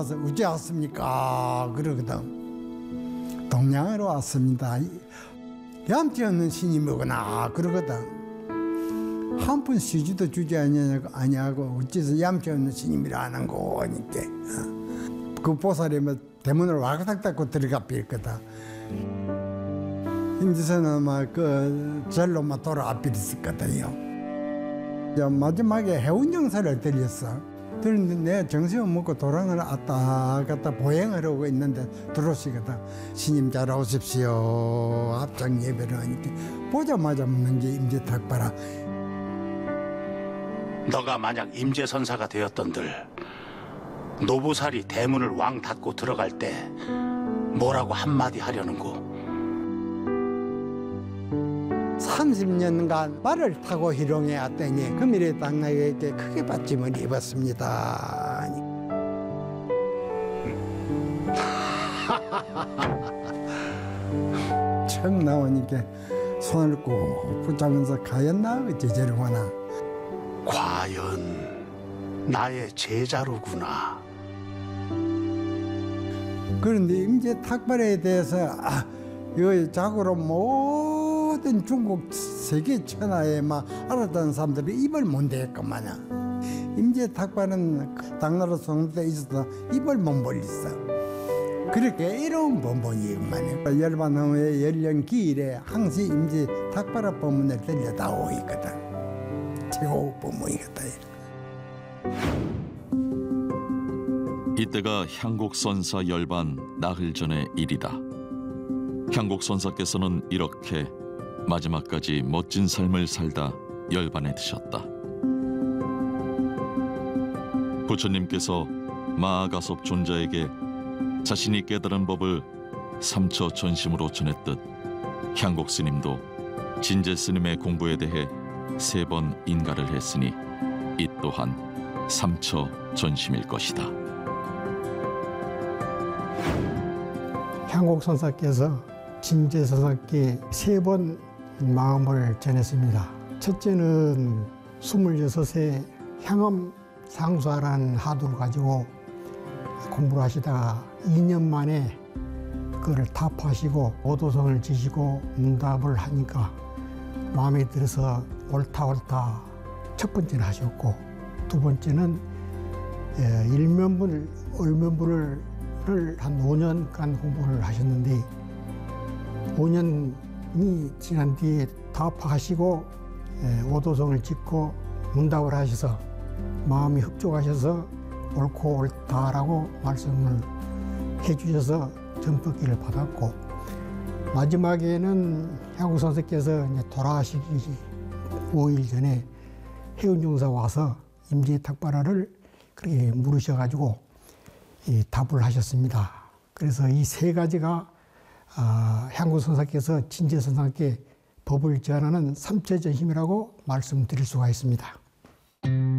그래서 어째 왔습니까? 그러거든. 동양으로 왔습니다. 얌체 없는 스님이구나 그러거든. 한 푼 쉬지도 주지 아니하고 어째서 얌체 없는 스님이라 하는 거니까. 그 보살이 뭐 대문을 와그닥 닫고 들어가 빌거든. 임지선은 막 그 절로만 돌아와 빌었거든요. 마지막에 해운정사를 들렸어. 들었는데 내가 정신 먹고 도랑을 왔다 갔다 보행을 하고 있는데 들어오시거든. 스님 잘 오십시오. 합장 예배를 하니까 보자마자 묻는 게 임재탁바라. 너가 만약 임재선사가 되었던들 노부살이 대문을 왕 닫고 들어갈 때 뭐라고 한마디 하려는고? 30년간 말을 타고 희롱해 왔더니 금일의 당나귀에게 크게 받침을 입었습니다. 처음 나오니까 손을 꼭 붙잡으면서 과연 나 어찌 저러구나. 과연 나의 제자로구나. 그런데 임재탁발에 대해서 이 자고로 모든 중국 세계 천하에 막 알았다는 사람들이 입을 못 대했건만요. 임재탁발은 그 당나라 송대 있어도 입을 못 벌렸어. 그렇게 이런 법문이구만요. 열반 후에 열령기일에 항시 임재탁발의 법문을 들려다오 있거든. 최고 법문이거든. 이때가 향곡선사 열반 나흘 전의 일이다. 향곡선사께서는 이렇게 마지막까지 멋진 삶을 살다 열반에 드셨다. 부처님께서 마아가섭 존자에게 자신이 깨달은 법을 삼처 전심으로 전했듯 향곡스님도 진제스님의 공부에 대해 3번 인가를 했으니 이 또한 삼처 전심일 것이다. 향곡선사께서 진제선사께 3번 마음을 전했습니다. 첫째는 26세 향엄 상수하라는 하도를 가지고 공부를 하시다가 2년 만에 그걸 답하시고 오도성을 지시고 문답을 하니까 마음에 들어서 옳다 첫 번째는 하셨고, 두 번째는 일면불을 한 5년간 공부를 하셨는데 5년이 지난 뒤에 답하시고 오도성을 짓고 문답을 하셔서 마음이 흡족하셔서 옳고 옳다라고 말씀을 해주셔서 전법기를 받았고, 마지막에는 향곡선사께서 돌아가시기 5일 전에 해운정사 와서 임재탁발화를 그렇게 물으셔가지고 답을 하셨습니다. 그래서 이 3가지가 향곡선사께서 진제선사께 법을 제안하는 삼처전심이라고 말씀드릴 수가 있습니다.